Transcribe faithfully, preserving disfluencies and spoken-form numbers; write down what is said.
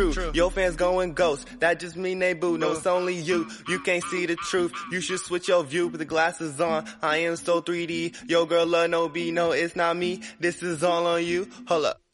True. Your fans going ghost, that just mean they boo. No, it's only you, you can't see the truth. You should switch your view, put the glasses on. I am so three D, your girl love no B, no it's not me. This is all on you, hold up.